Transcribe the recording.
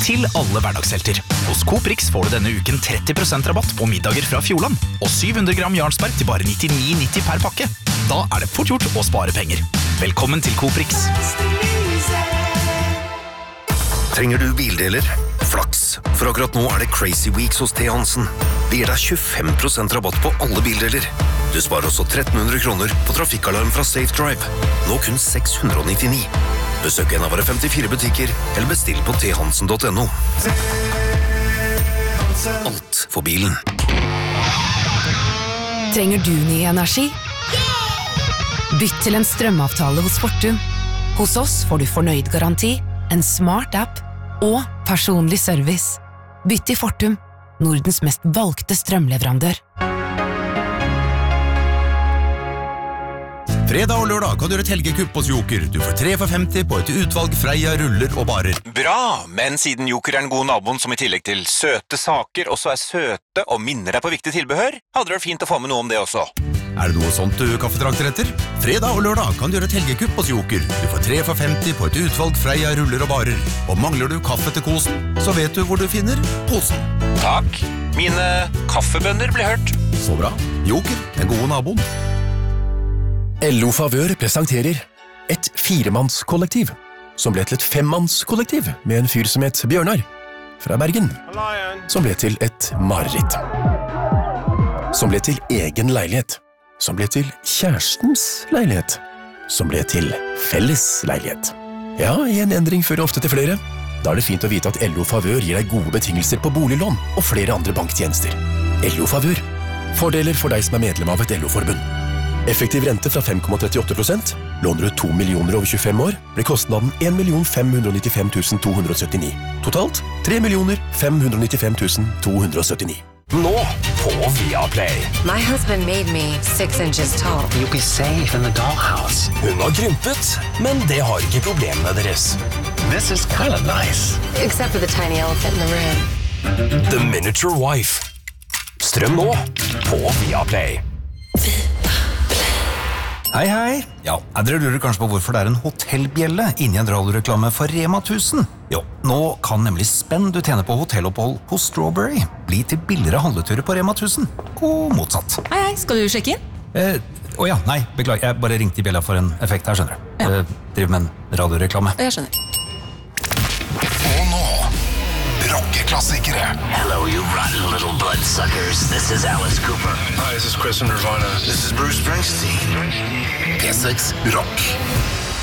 til alle hverdagshelter. Hos Coop Rix får du denne uken 30% rabatt på middager fra Fjordland, og 700 gram Jarlsberg til bare 99,90 per pakke. Da det fort gjort å spare penger. Velkommen til Coop Rix. Trenger du bildeler? Flaks, for akkurat nå det Crazy Weeks hos T. Hansen. Vi gir deg 25% rabatt på alle bildeler. Du sparer også 1300 kroner på trafikkalarm fra Safe Drive. Nå kun 699. Besøk en av våre 54 butikker, eller bestill på thansen.no. Alt for bilen. Trenger du ny energi? Bytt til en strømavtale hos Fortum. Hos oss får du fornøyd garanti, en smart app og personlig service. Bytt til Fortum, Nordens mest valgte strømleverandør. Fredag og lørdag kan du gjøre et helgekupp hos Joker. Du får 3 for 50 på et utvalg Freia, ruller og barer. Bra, men siden Joker den gode naboen som i tillegg til søte saker også søte og minner deg på viktig tilbehør, hadde det vært fint å få med noe om det også. Det noe sånt du kaffetrakter etter? Fredag og lørdag kan du gjøre et helgekupp hos Joker. Du får 3 for 50 på et utvalg Freia, ruller og barer. Og mangler du kaffe til kosen, så vet du hvor du finner posen. Takk. Mine kaffebønner ble hørt. Så bra. Joker, den gode naboen. LO Favør presenterer et 4-mannskollektiv, som ble til et 5-mannskollektiv med en fyr som het Bjørnar, fra Bergen, som ble til et mareritt. Som ble til egen leilighet, som ble til kjærestens leilighet, som ble til felles leilighet. Ja, en endring fører ofte til flere. Da det fint å vite at LO Favør gir deg gode betingelser på boliglån og flere andre banktjenester. LO Favør. Fordeler for deg som medlem av et LO-forbund. Effektiv rente fra 5,38%. Låner du 2 millioner over 25 år, blir kostnaden 1.595.279. Totalt 3.595.279. Nå på Viaplay. My husband made me 6 inches tall. You'll be safe in the dollhouse. Hun har krympet, men det har ikke problemene deres. This is kind of nice. Except for the tiny elephant in the room. The Miniature Wife. Strøm nå på Viaplay. Hei, hei. Ja, dere lurer kanskje på hvorfor det en hotellbjelle inni en radioreklame for Rema 1000. Jo, nå kan nemlig spenn du tjener på hotellopphold hos Strawberry bli til billigere handleturer på Rema 1000. Og motsatt. Hei, skal du sjekke inn? Ja, nei, beklager. Jeg bare ringte i bjella for en effekt her, skjønner du. Ja. Driver med en radioreklame. Jeg skjønner. Og nå, rockeklassikere. Hello, you rotten little bloodsuckers. This is Alice Cooper. Hi, this is Chris from Nirvana. This is Bruce Springsteen. P6 Rock.